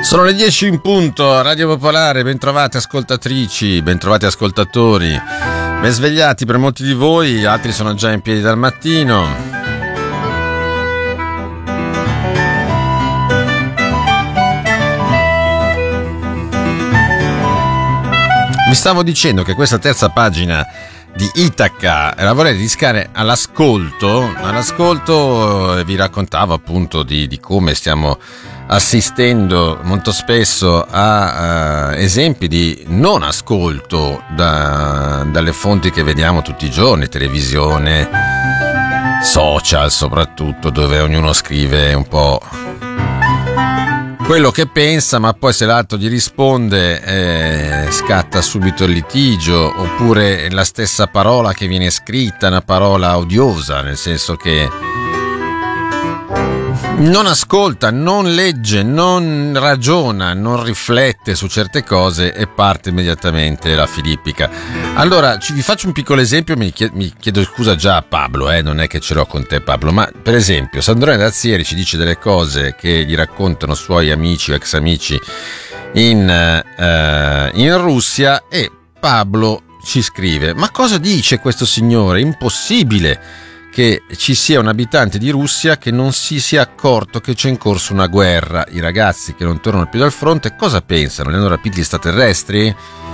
Sono le 10 in punto, Radio Popolare, bentrovate ascoltatrici, bentrovati ascoltatori, ben svegliati per molti di voi, altri sono già in piedi dal mattino. Vi stavo dicendo che questa terza pagina di Itaca la vorrei dedicare all'ascolto, vi raccontavo appunto di come stiamo assistendo molto spesso a esempi di non ascolto dalle fonti che vediamo tutti i giorni, televisione, social soprattutto, dove ognuno scrive un po' quello che pensa, ma poi se l'altro gli risponde scatta subito il litigio, oppure la stessa parola che viene scritta è una parola odiosa, nel senso che non ascolta, non legge, non ragiona, non riflette su certe cose e parte immediatamente la filippica. Allora, vi faccio un piccolo esempio, mi chiedo scusa già a Pablo, non è che ce l'ho con te Pablo, ma per esempio Sandrone Razzieri ci dice delle cose che gli raccontano suoi amici o ex amici in Russia, e Pablo ci scrive: ma cosa dice questo signore? Impossibile che ci sia un abitante di Russia che non si sia accorto che c'è in corso una guerra. I ragazzi che non tornano più dal fronte cosa pensano? Li hanno rapiti gli extraterrestri?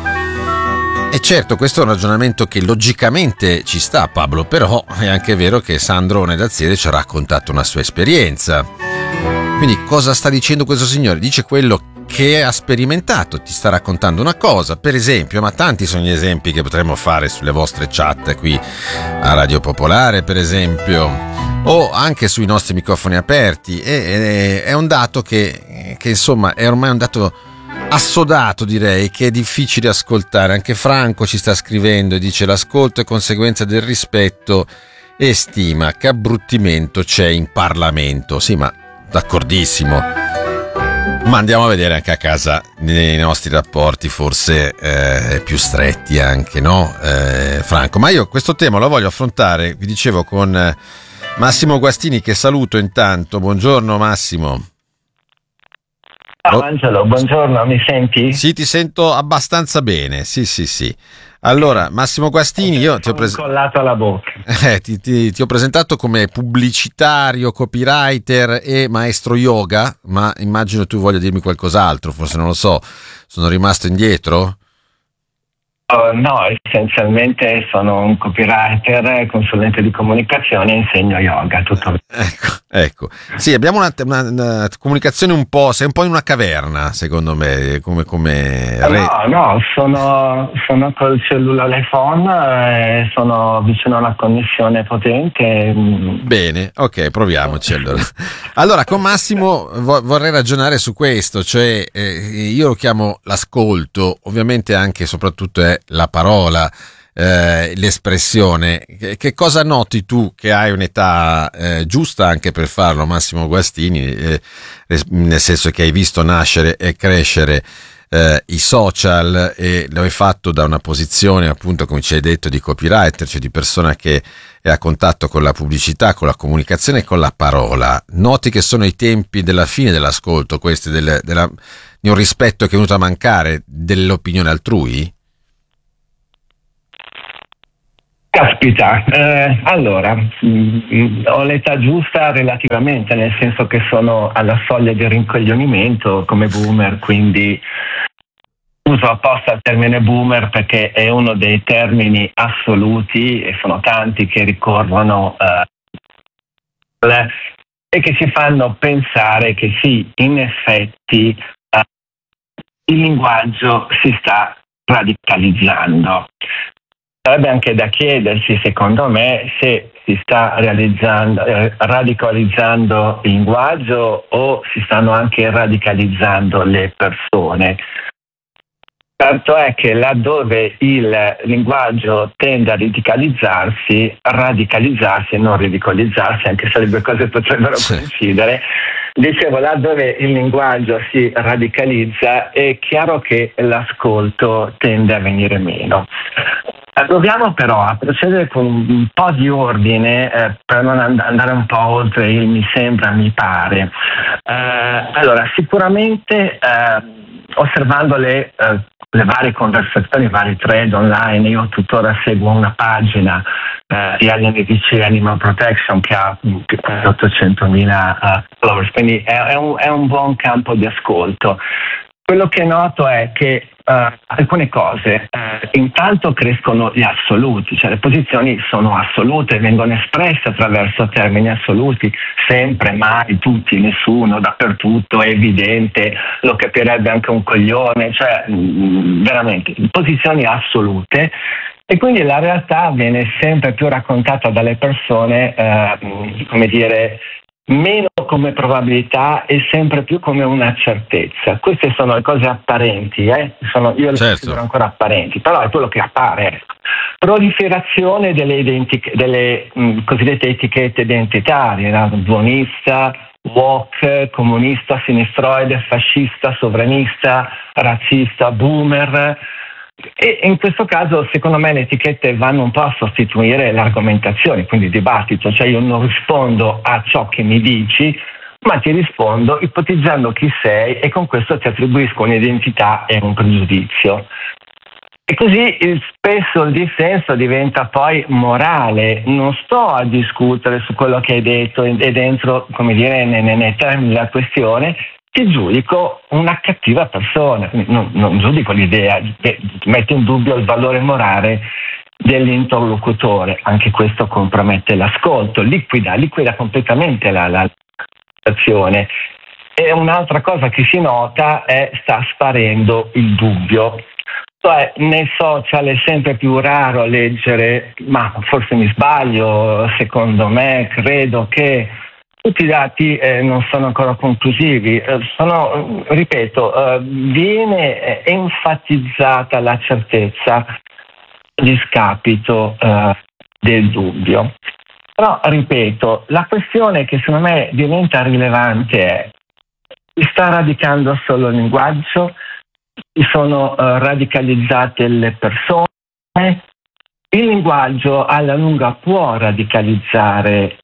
E certo, questo è un ragionamento che logicamente ci sta, Pablo, però è anche vero che Sandrone Razzieri ci ha raccontato una sua esperienza. Quindi cosa sta dicendo questo signore? Dice quello che ha sperimentato, ti sta raccontando una cosa, per esempio, ma tanti sono gli esempi che potremmo fare sulle vostre chat qui a Radio Popolare, per esempio, o anche sui nostri microfoni aperti. È un dato che insomma è ormai un dato assodato, direi, che è difficile ascoltare. Anche Franco ci sta scrivendo e dice: l'ascolto è conseguenza del rispetto e stima, che abbruttimento c'è in Parlamento. Sì, ma d'accordissimo. Ma andiamo a vedere anche a casa nei nostri rapporti, forse più stretti anche, no? Franco, ma io questo tema lo voglio affrontare, vi dicevo, con Massimo Guastini, che saluto intanto. Buongiorno Massimo. Ciao Angelo, buongiorno, mi senti? Sì, ti sento abbastanza bene, sì. Allora, Massimo Guastini, io ti ho collato alla bocca. Ti ho presentato come pubblicitario, copywriter e maestro yoga, ma immagino tu voglia dirmi qualcos'altro, forse non lo so, sono rimasto indietro? No, essenzialmente sono un copywriter, consulente di comunicazione e insegno yoga, tutto. Ecco. Sì, abbiamo una comunicazione un po', sei un po' in una caverna, secondo me, come No, sono col cellulare phone, sono vicino a una connessione potente. Bene, ok, proviamoci allora. Allora, con Massimo vorrei ragionare su questo, cioè io lo chiamo l'ascolto, ovviamente anche e soprattutto è la parola, l'espressione. Che cosa noti tu, che hai un'età giusta anche per farlo, Massimo Guastini, nel senso che hai visto nascere e crescere i social, e lo hai fatto da una posizione, appunto, come ci hai detto, di copywriter, cioè di persona che è a contatto con la pubblicità, con la comunicazione e con la parola. Noti che sono i tempi della fine dell'ascolto, questi di un rispetto che è venuto a mancare dell'opinione altrui? Caspita, allora, ho l'età giusta relativamente, nel senso che sono alla soglia del rincoglionimento come boomer, quindi uso apposta il termine boomer perché è uno dei termini assoluti, e sono tanti che ricorrono e che ci fanno pensare che sì, in effetti il linguaggio si sta radicalizzando. Sarebbe anche da chiedersi, secondo me, se si sta radicalizzando il linguaggio o si stanno anche radicalizzando le persone. Certo è che laddove il linguaggio tende a radicalizzarsi e non ridicolizzarsi, anche se le due cose potrebbero coincidere, dicevo, laddove il linguaggio si radicalizza è chiaro che l'ascolto tende a venire meno. Proviamo però a procedere con un po' di ordine per non andare un po' oltre il mi sembra, mi pare. Allora, sicuramente osservando le varie conversazioni, i vari thread online, io tuttora seguo una pagina di LNVC Animal Protection che ha più di 800.000 followers, quindi è un buon campo di ascolto. Quello che noto è che alcune cose, intanto crescono gli assoluti, cioè le posizioni sono assolute, vengono espresse attraverso termini assoluti, sempre, mai, tutti, nessuno, dappertutto, è evidente, lo capirebbe anche un coglione, cioè veramente posizioni assolute. E quindi la realtà viene sempre più raccontata dalle persone, come dire, meno come probabilità e sempre più come una certezza. Queste sono le cose apparenti, io le considero ancora apparenti, però è quello che appare. Proliferazione delle cosiddette etichette identitarie, no? Buonista, woke, comunista, sinistroide, fascista, sovranista, razzista, boomer. E in questo caso secondo me le etichette vanno un po' a sostituire l'argomentazione, quindi il dibattito, cioè io non rispondo a ciò che mi dici, ma ti rispondo ipotizzando chi sei e con questo ti attribuisco un'identità e un pregiudizio. E così spesso il dissenso diventa poi morale, non sto a discutere su quello che hai detto e dentro, come dire, nei termini della questione, ti giudico una cattiva persona, non giudico l'idea, metto in dubbio il valore morale dell'interlocutore, anche questo compromette l'ascolto, liquida completamente la situazione. E un'altra cosa che si nota sta sparendo il dubbio. Cioè, nei social è sempre più raro leggere, ma forse mi sbaglio, secondo me, credo che tutti i dati non sono ancora conclusivi, viene enfatizzata la certezza a discapito del dubbio. Però, ripeto, la questione che secondo me diventa rilevante è: si sta radicando solo il linguaggio? Si sono radicalizzate le persone? Il linguaggio alla lunga può radicalizzare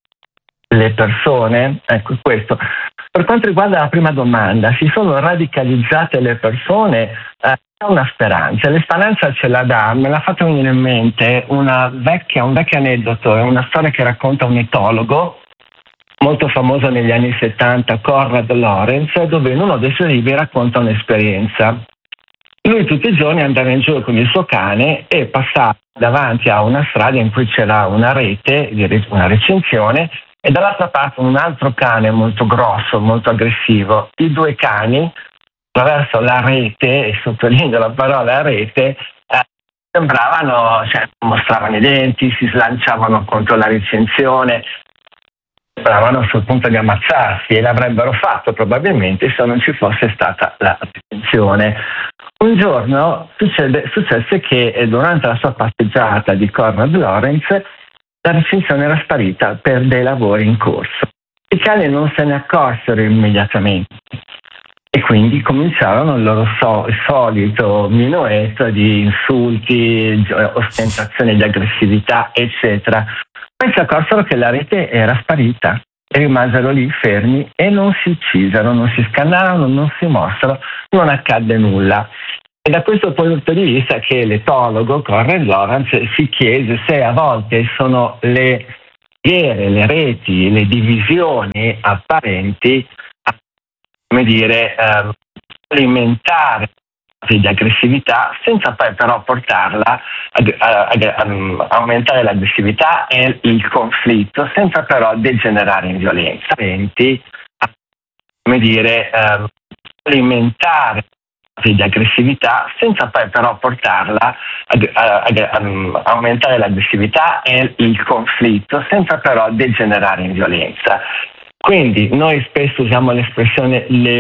le persone? Ecco questo. Per quanto riguarda la prima domanda, si sono radicalizzate le persone? È una speranza. L'esperanza ce la dà, me l'ha fatto venire in mente un vecchio aneddoto, è una storia che racconta un etologo molto famoso negli anni 70, Konrad Lorenz, dove in uno dei suoi libri racconta un'esperienza. Lui tutti i giorni andava in giro con il suo cane e passava davanti a una strada in cui c'era una rete, una recinzione, e dall'altra parte un altro cane molto grosso, molto aggressivo. I due cani, attraverso la rete, e sottolineo la parola rete, sembravano, cioè, mostravano i denti, si slanciavano contro la recinzione, sembravano sul punto di ammazzarsi, e l'avrebbero fatto probabilmente se non ci fosse stata la recinzione. Un giorno successe che durante la sua passeggiata di Konrad Lorenz la recinzione era sparita per dei lavori in corso. I cani non se ne accorsero immediatamente e quindi cominciarono il loro solito minuetto di insulti, ostentazioni di aggressività, eccetera. Poi si accorsero che la rete era sparita e rimasero lì fermi e non si uccisero, non si scannarono, non si mossero, non accadde nulla. E da questo punto di vista che l'etologo Konrad Lorenz si chiese se a volte sono le guerre, le reti, le divisioni apparenti a, come dire, alimentare di aggressività senza poi però portarla a aumentare l'aggressività e il conflitto, senza però degenerare in violenza, come dire, alimentare di aggressività senza poi però portarla a aumentare l'aggressività e il conflitto, senza però degenerare in violenza. Quindi noi spesso usiamo l'espressione